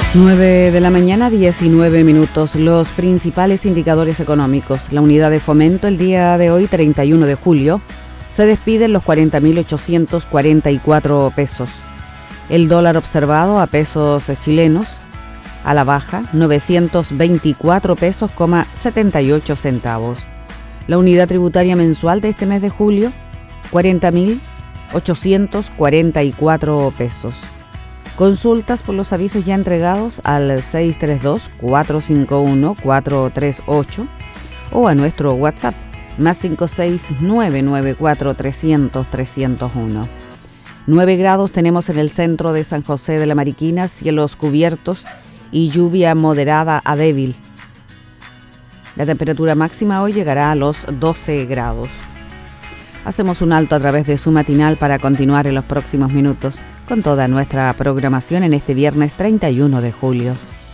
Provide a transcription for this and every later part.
9 de la mañana, 19 minutos. Los principales indicadores económicos. La unidad de fomento el día de hoy, 31 de julio, se despide en los 40.844 pesos. El dólar observado a pesos chilenos, a la baja, 924 pesos, 78 centavos. La unidad tributaria mensual de este mes de julio, 40.844 pesos. Consultas por los avisos ya entregados al 632-451-438 o a nuestro WhatsApp más 56994300301. 9 grados tenemos en el centro de San José de la Mariquina, cielos cubiertos y lluvia moderada a débil. La temperatura máxima hoy llegará a los 12 grados. Hacemos un alto a través de su matinal para continuar en los próximos minutos con toda nuestra programación en este viernes 31 de julio.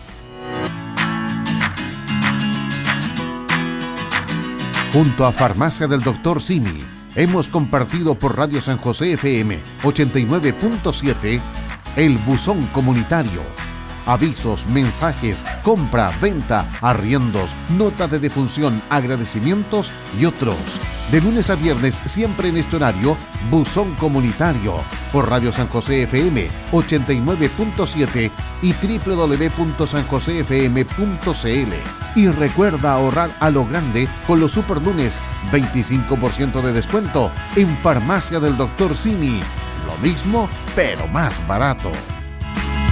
Junto a Farmacia del Dr. Simi, hemos compartido por Radio San José FM 89.7 El Buzón Comunitario. Avisos, mensajes, compra, venta, arriendos, nota de defunción, agradecimientos y otros. De lunes a viernes, siempre en este horario, Buzón Comunitario, por Radio San José FM 89.7 y www.sanjosefm.cl. Y recuerda ahorrar a lo grande con los superlunes, 25% de descuento en Farmacia del Dr. Simi. Lo mismo, pero más barato.